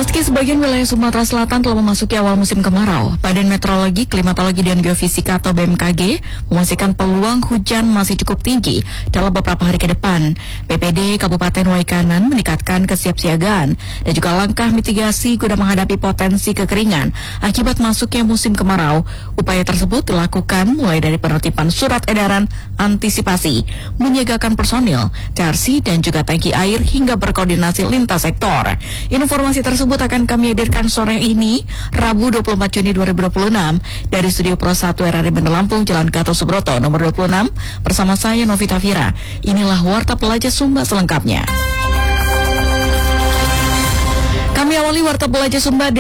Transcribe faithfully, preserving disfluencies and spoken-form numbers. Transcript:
Meski sebagian wilayah Sumatera Selatan telah memasuki awal musim kemarau, Badan Meteorologi, Klimatologi, dan Geofisika atau B M K G memastikan peluang hujan masih cukup tinggi dalam beberapa hari ke depan. B P D Kabupaten Waikanan meningkatkan kesiapsiagaan dan juga langkah mitigasi guna menghadapi potensi kekeringan akibat masuknya musim kemarau. Upaya tersebut dilakukan mulai dari penertiban surat edaran antisipasi, menyiagakan personil, T R C, dan juga tangki air hingga berkoordinasi lintas sektor. Informasi tersebut akan kami hadirkan sore ini, Rabu dua puluh empat Juni dua ribu dua puluh enam, dari Studio Pro satu R R I Bandar Lampung, Jalan Gatot Subroto, nomor dua puluh enam, bersama saya Novita Vira. Inilah Warta Pelajar Sumba selengkapnya. Kami awali Warta Pelajar Sumba